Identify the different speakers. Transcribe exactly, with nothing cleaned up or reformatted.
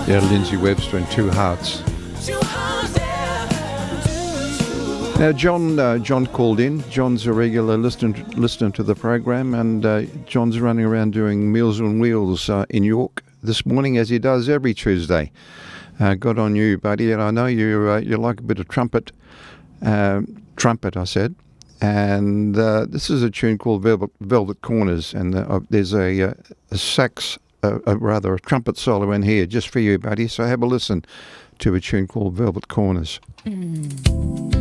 Speaker 1: Yeah, Lindsay Webster and Two Hearts. Now, John uh, John called in. John's a regular listener, listener to the program, and uh, John's running around doing Meals on Wheels uh, in York this morning, as he does every Tuesday. Uh, good on you, buddy, and I know you uh, you like a bit of trumpet. Um, trumpet, I said. And uh, this is a tune called Velvet, Velvet Corners, and uh, there's a, uh, a sax, uh, uh, rather a trumpet solo in here just for you, buddy. So have a listen to a tune called Velvet Corners.
Speaker 2: Mm.